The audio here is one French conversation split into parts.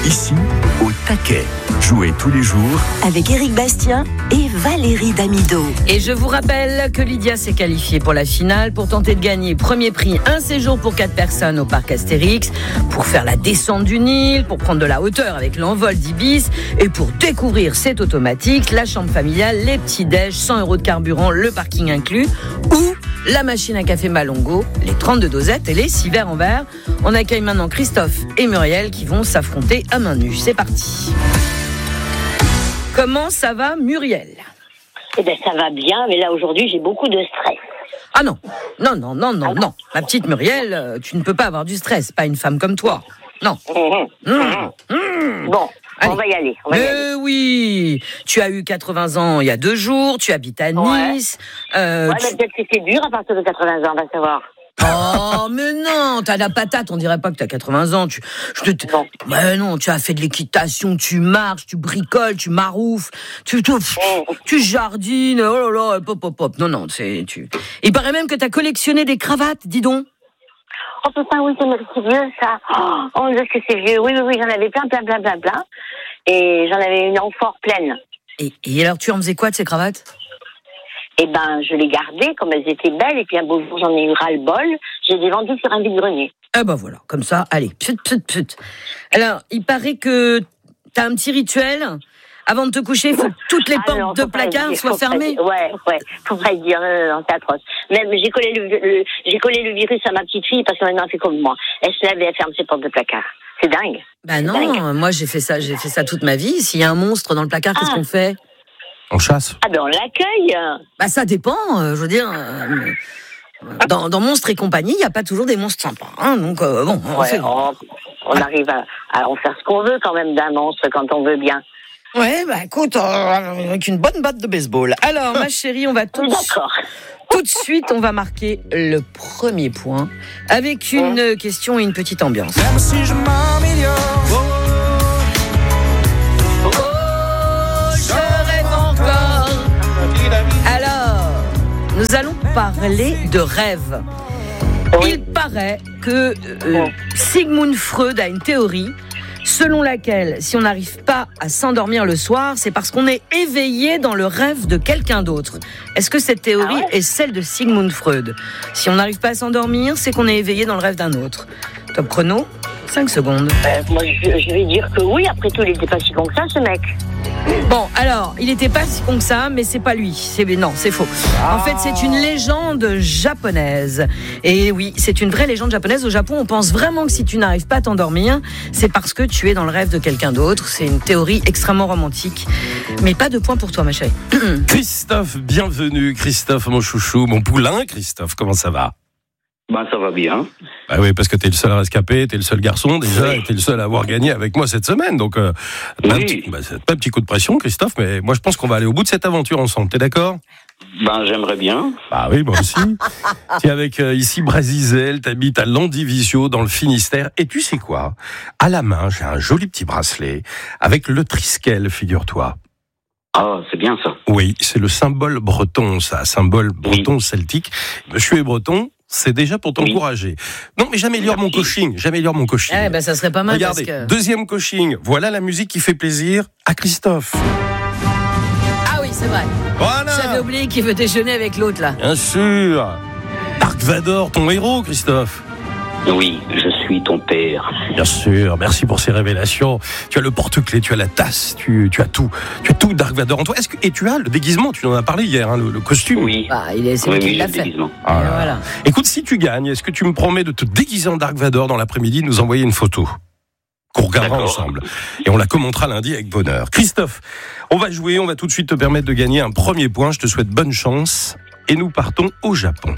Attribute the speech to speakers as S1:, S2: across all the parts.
S1: Ici, au taquet. Jouez tous les jours
S2: avec Éric Bastien et Valérie Damido.
S3: Et je vous rappelle que Lydia s'est qualifiée pour la finale pour tenter de gagner premier prix, un séjour pour 4 personnes au parc Astérix, pour faire la descente du Nil, pour prendre de la hauteur avec l'envol d'Ibis et pour découvrir cet automatique, la chambre familiale, les petits déj, 100 € de carburant, le parking inclus, ou la machine à café Malongo, les 32 dosettes et les 6 verres en verre. On accueille maintenant Christophe et Muriel qui vont s'affronter à main nue. C'est parti. Comment ça va, Muriel ?
S4: Eh bien, ça va bien, mais là, aujourd'hui, j'ai beaucoup de stress.
S3: Ah non. Ma petite Muriel, tu ne peux pas avoir du stress, pas une femme comme toi. Non.
S4: Bon, allez. On va y aller.
S3: Oui, tu as eu 80 ans il y a 2 jours, tu habites à Nice.
S4: Mais peut-être que c'est dur à partir de 80 ans, on va savoir.
S3: Oh, mais non, t'as la patate, on dirait pas que t'as 80 ans. Mais non, tu as fait de l'équitation, tu marches, tu bricoles, tu maroufles, tu jardines, oh là là, pop. Non, Il paraît même que t'as collectionné des cravates, dis donc.
S4: Oh putain, oui, c'est vieux, ça. Oh, Dieu, que c'est vieux. Oui, j'en avais plein. Et j'en avais une fort pleine.
S3: Et alors, tu en faisais quoi de ces cravates ?
S4: Eh ben, je les gardais comme elles étaient belles, et puis un beau jour, j'en ai eu ras-le-bol. Je les ai vendues sur un vide-grenier.
S3: Ah ben voilà, comme ça, allez, put. Alors, il paraît que t'as un petit rituel. Avant de te coucher, il faut que toutes les portes de placard soient fermées.
S4: Ouais, faut pas le dire, non, c'est atroce. Même, j'ai collé le virus à ma petite fille, parce que maintenant, elle fait comme moi. Elle se lève et elle ferme ses portes de placard. C'est dingue.
S3: Bah non, dingue. Moi, j'ai fait ça toute ma vie. S'il y a un monstre dans le placard, qu'est-ce qu'on fait ?
S5: On chasse.
S4: Ah ben on l'accueille.
S3: Bah ça dépend, je veux dire. Dans Monstres et compagnie, il n'y a pas toujours des monstres sympas. Hein, donc bon,
S4: on arrive à en faire ce qu'on veut quand même d'un monstre quand on veut bien.
S3: Ouais, bah écoute, avec une bonne batte de baseball. Alors ma chérie, on va tout de suite, on va marquer le premier point avec une question et une petite ambiance.
S6: Même si je m'améliore.
S3: Alors, nous allons parler de rêve. Il paraît que Sigmund Freud a une théorie selon laquelle si on n'arrive pas à s'endormir le soir, c'est parce qu'on est éveillé dans le rêve de quelqu'un d'autre. Est-ce que cette théorie est celle de Sigmund Freud ? Si on n'arrive pas à s'endormir, c'est qu'on est éveillé dans le rêve d'un autre. Top chrono, 5 secondes.
S4: Moi, je vais dire que oui, après tout, il n'était pas si con que ça, ce mec.
S3: Bon, alors, il n'était pas si con que ça, mais c'est pas lui. C'est faux. En fait, c'est une légende japonaise. Et oui, c'est une vraie légende japonaise. Au Japon, on pense vraiment que si tu n'arrives pas à t'endormir, c'est parce que tu es dans le rêve de quelqu'un d'autre. C'est une théorie extrêmement romantique. Mais pas de point pour toi, ma chérie.
S5: Christophe, bienvenue. Christophe, mon chouchou, mon poulain. Christophe, comment ça va ?
S7: Ben, ça va bien.
S5: Bah oui, parce que t'es le seul rescapé, t'es le seul garçon déjà, et t'es le seul à avoir gagné avec moi cette semaine. Donc, c'est pas un petit coup de pression, Christophe, mais moi je pense qu'on va aller au bout de cette aventure ensemble. T'es d'accord ?
S7: Ben, j'aimerais bien.
S5: Bah oui, moi aussi. Tu es avec ici Brasizel, t'habites à Landivisiau dans le Finistère. Et tu sais quoi ? À la main, j'ai un joli petit bracelet avec le Triskel, figure-toi.
S7: Ah, c'est bien ça.
S5: Oui, c'est le symbole breton, ça, symbole breton celtique. Monsieur est breton. C'est déjà pour t'encourager. Non, mais j'améliore mon coaching.
S3: Eh ben, ça serait pas mal.
S5: Regardez,
S3: parce que...
S5: deuxième coaching. Voilà la musique qui fait plaisir à Christophe.
S3: Ah oui, c'est vrai.
S5: Voilà.
S3: J'avais oublié qu'il veut déjeuner avec l'autre, là.
S5: Bien sûr. Dark Vador, ton héros, Christophe.
S7: Oui, je suis ton père.
S5: Bien sûr, merci pour ces révélations. Tu as le porte-clés, tu as la tasse, tu as tout. Tu as tout Dark Vador en toi. Et tu as le déguisement, tu en as parlé hier, hein, le costume.
S7: Oui.
S3: C'est lui qui l'a fait.
S5: Voilà. Écoute, si tu gagnes, est-ce que tu me promets de te déguiser en Dark Vador dans l'après-midi, de nous envoyer une photo qu'on regardera ensemble. Et on la commentera lundi avec bonheur. Christophe, on va jouer, on va tout de suite te permettre de gagner un premier point. Je te souhaite bonne chance. Et nous partons au Japon.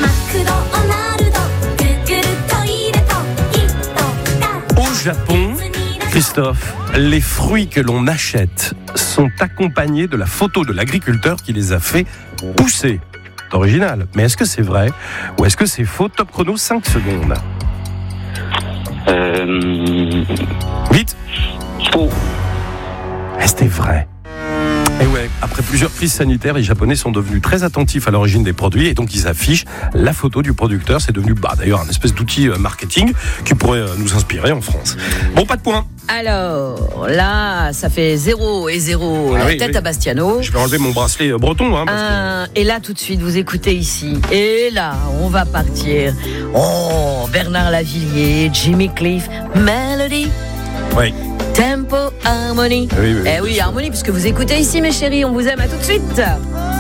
S5: Au Japon, Christophe, les fruits que l'on achète sont accompagnés de la photo de l'agriculteur qui les a fait pousser. C'est original. Mais est-ce que c'est vrai ou est-ce que c'est faux ? Top chrono, 5 secondes. Vite.
S7: Faux.
S5: C'était vrai. Et ouais, après plusieurs crises sanitaires, les Japonais sont devenus très attentifs à l'origine des produits et donc ils affichent la photo du producteur. C'est devenu d'ailleurs un espèce d'outil marketing qui pourrait nous inspirer en France. Bon, pas de points.
S3: Alors, là, ça fait 0 et 0. La tête à Bastiano.
S5: Je vais enlever mon bracelet breton.
S3: Et là, tout de suite, vous écoutez ici. Et là, on va partir. Oh, Bernard Lavillier, Jimmy Cliff, Melody.
S5: Oui.
S3: Tempo, harmonie.
S5: Oui,
S3: harmonie, puisque vous écoutez ici, mes chéris. On vous aime. À tout de suite.